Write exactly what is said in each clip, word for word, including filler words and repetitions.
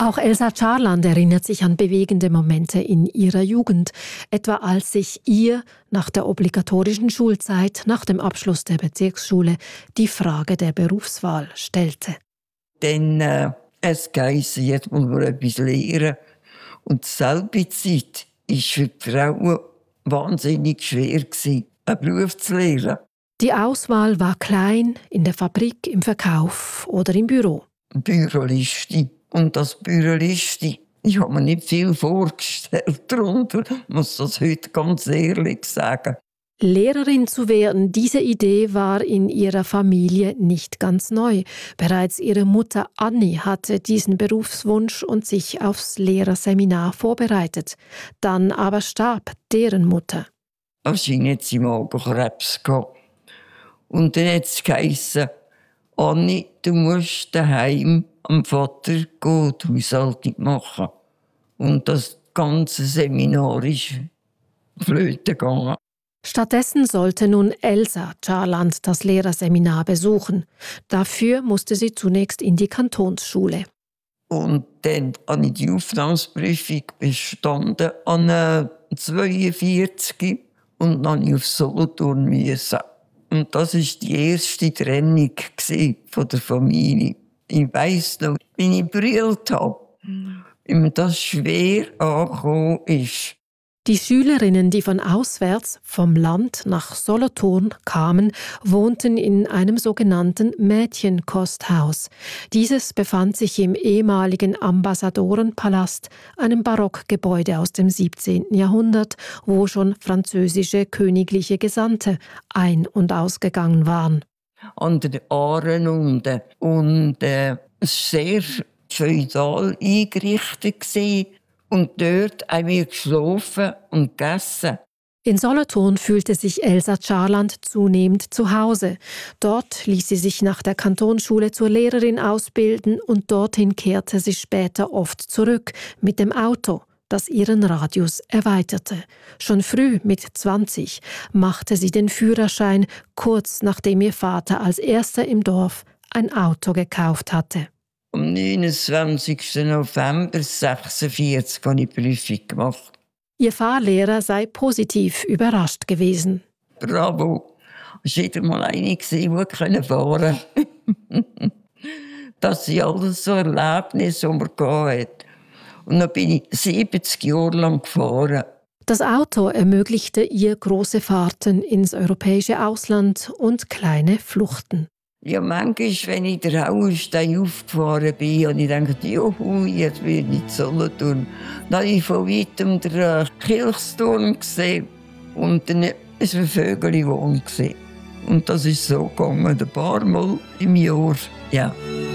Auch Elsa Charland erinnert sich an bewegende Momente in ihrer Jugend, etwa als sich ihr nach der obligatorischen Schulzeit, nach dem Abschluss der Bezirksschule, die Frage der Berufswahl stellte. Dann äh, es geheißen, jetzt muss man etwas lernen. Und dieselbe Zeit war für die Frauen wahnsinnig schwer, einen Beruf zu lernen. Die Auswahl war klein, in der Fabrik, im Verkauf oder im Büro. Büroliste. Und das Büroliste, ich habe mir nicht viel vorgestellt darunter, muss das heute ganz ehrlich sagen. Lehrerin zu werden, diese Idee war in ihrer Familie nicht ganz neu. Bereits ihre Mutter Anni hatte diesen Berufswunsch und sich aufs Lehrerseminar vorbereitet. Dann aber starb deren Mutter. Wahrscheinlich hat sie Magenkrebs gehabt. Und dann hat es geheissen, Anni, du musst daheim am Vater gehen, die Haushaltung machen. Und das ganze Seminar ist flöten gegangen. Stattdessen sollte nun Elsa Charland das Lehrerseminar besuchen. Dafür musste sie zunächst in die Kantonsschule. Und dann habe ich die Aufnahmeprüfung bestanden an zweiundvierzig und dann musste ich auf Solothurn müssen. Und das war die erste Trennung von der Familie. Ich weiss noch, wie ich brüllt habe, wie mir das schwer angekommen ist. Die Schülerinnen, die von auswärts, vom Land nach Solothurn kamen, wohnten in einem sogenannten Mädchenkosthaus. Dieses befand sich im ehemaligen Ambassadorenpalast, einem Barockgebäude aus dem siebzehnten Jahrhundert, wo schon französische königliche Gesandte ein- und ausgegangen waren. An den Aaren unten. Und äh, es war sehr feudal eingerichtet. Und dort haben wir geschlafen und gegessen. In Solothurn fühlte sich Elsa Charland zunehmend zu Hause. Dort ließ sie sich nach der Kantonsschule zur Lehrerin ausbilden und dorthin kehrte sie später oft zurück mit dem Auto, das ihren Radius erweiterte. Schon früh, mit zwanzig, machte sie den Führerschein, kurz nachdem ihr Vater als erster im Dorf ein Auto gekauft hatte. Am neunundzwanzigsten November sechsundvierzig habe ich die Prüfung gemacht. Ihr Fahrlehrer sei positiv überrascht gewesen. Bravo! Es war wieder mal eine, die fahren konnte. Das sind alles so Erlebnisse, die man gehabt. Und dann bin ich siebzig Jahre lang gefahren. Das Auto ermöglichte ihr große Fahrten ins europäische Ausland und kleine Fluchten. Ja, manchmal, wenn ich den Hauenstein aufgefahren bin, habe ich gedacht, juhu, jetzt bin ich in Solothurn. Dann habe ich von weitem den Kirchturm gesehen und dann war ein Vögelwohn. Und das ist so gegangen, ein paar Mal im Jahr. Ja.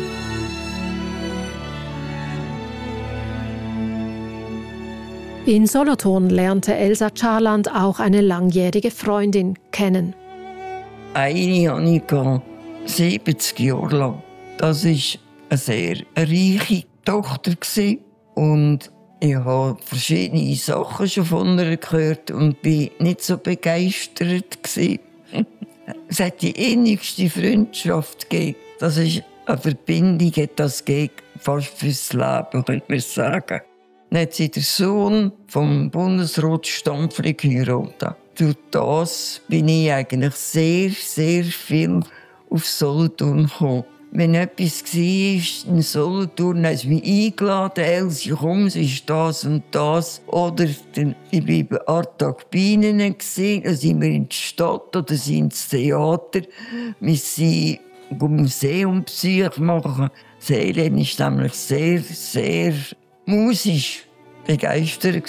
In Solothurn lernte Elsa Charland auch eine langjährige Freundin kennen. Eine hatte ich siebzig Jahre lang. Das war eine sehr reiche Tochter. Und ich habe verschiedene Sachen schon von ihr gehört und war nicht so begeistert. Es hat die innigste Freundschaft gegeben. Das ist eine Verbindung, das geht fast fürs Leben, könnte man sagen. Dann hat sie den Sohn vom Bundesrat Stampfli geheiratet. Durch das bin ich eigentlich sehr, sehr viel auf Solothurn gekommen. Wenn etwas war in Solothurn, haben sie mich eingeladen, Elsie, komm, es ist das und das. Oder dann, ich war bei Artag Bienen, dann sind wir in die Stadt oder sind ins Theater. Wir sind Museumbesuch machen. Seelen war nämlich sehr, sehr musisch begeistert.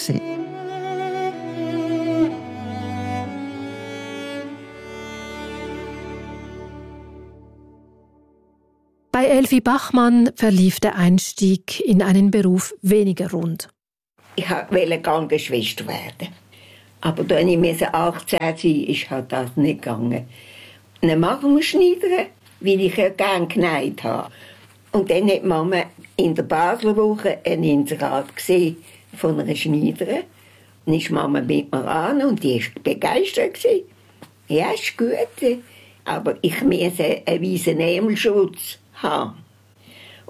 Bei Elfi Bachmann verlief der Einstieg in einen Beruf weniger rund. Ich wollte Krankenschwester werden. Aber als ich achtzehn war, ist halt das nicht gegangen. Dann machen wir Schneidern, weil ich ja gerne genäht habe. Und dann hat Mama in der Basler Woche ein Inserat gesehen von einer Schneiderin. Dann ist Mama mit mir an und die war begeistert. Ja, ist gut, aber ich musste einen weißen Ärmelschutz haben.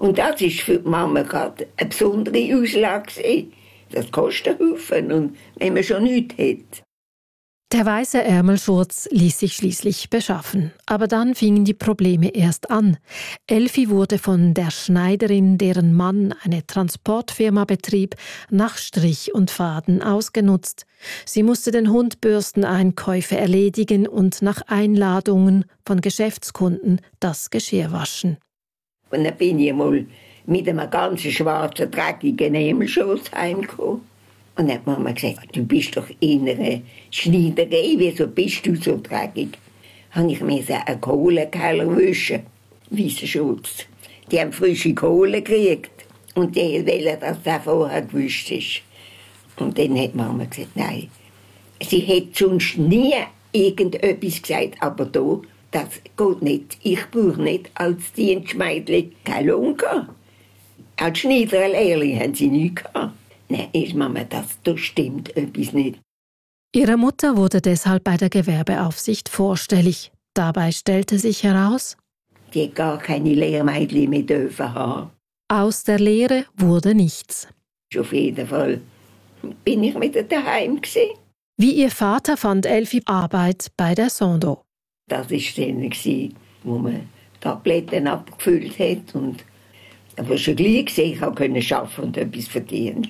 Und das war für die Mama gerade eine besondere Auslage. Das kostet einen Haufen, und wenn man schon nichts hat. Der weiße Ärmelschurz ließ sich schließlich beschaffen. Aber dann fingen die Probleme erst an. Elfi wurde von der Schneiderin, deren Mann eine Transportfirma betrieb, nach Strich und Faden ausgenutzt. Sie musste den Hundbürsteneinkäufe erledigen und nach Einladungen von Geschäftskunden das Geschirr waschen. Und dann bin ich mal mit einem ganz schwarzen, dreckigen Ärmelschurz heimgekommen. Und dann hat Mama gesagt, du bist doch in einer Schneiderei, wieso bist du so dreckig? Habe ich mir einen Kohlenkeller wischen, weißen Schutz. Die haben frische Kohle gekriegt und die wollen, dass der vorher gewischt ist. Und dann hat Mama gesagt, nein, sie hätte sonst nie irgendetwas gesagt, aber da, das geht nicht. Ich brauche nicht als Dienstmädchen keinen Lohn gehabt. Als Schneiderlehrling haben sie nichts gehabt. Nein, ist Mama, das, das stimmt etwas nicht. Ihre Mutter wurde deshalb bei der Gewerbeaufsicht vorstellig. Dabei stellte sich heraus, die gar keine Lehrmädchen mehr dürfen haben. Aus der Lehre wurde nichts. Auf jeden Fall bin ich wieder daheim gewesen. Wie ihr Vater fand Elfi Arbeit bei der Sando. Das war dann, wo man Tabletten abgefüllt hat. Und aber schon gleich gesehen, ich konnte arbeiten und etwas verdient.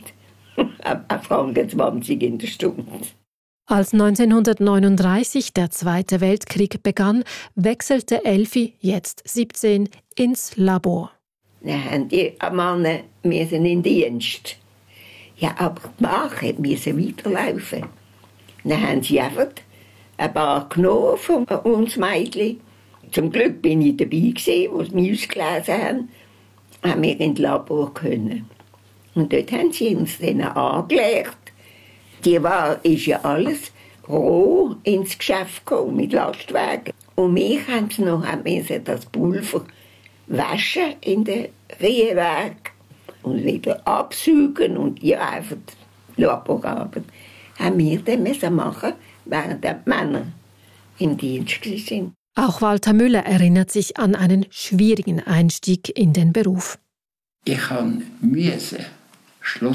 Ein Franken zwanzig in der Stunde. Als neunzehnhundertneununddreißig der Zweite Weltkrieg begann, wechselte Elfi, jetzt siebzehn, ins Labor. Dann haben die Männer in den Dienst. Ja, aber die Mache musste weiterlaufen. Dann haben sie einfach ein paar genommen von uns Mädchen. Zum Glück bin ich dabei gewesen, als sie ausgelesen haben, haben wir ins Labor können. Und dort haben sie uns dann angelegt. Die war, ist ja alles roh ins Geschäft gekommen mit Lastwagen. Und mich haben sie noch haben das Pulver waschen in den Riewerk und wieder absaugen und ja, einfach Laborarbeit haben wir dann müssen machen, während die Männer im Dienst waren. Auch Walter Müller erinnert sich an einen schwierigen Einstieg in den Beruf. Ich musste Schluss